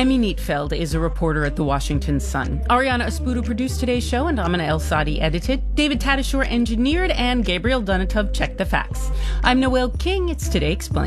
Emi Neatfeld is a reporter at the Washington Sun. Ariana Espudo produced today's show, and Amina El-Sadi edited. David Tadashore engineered, and Gabriel Donatov checked the facts. I'm Noel King. It's Today Explained.